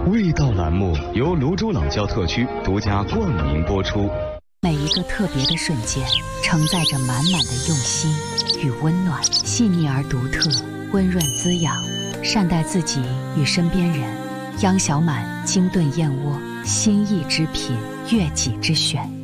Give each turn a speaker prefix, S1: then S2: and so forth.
S1: 味道栏目由泸州老窖特区独家冠名播出。
S2: 每一个特别的瞬间，承载着满满的用心与温暖，细腻而独特，温润滋养，善待自己与身边人。央小满精炖燕窝，心意之品，悦己之选。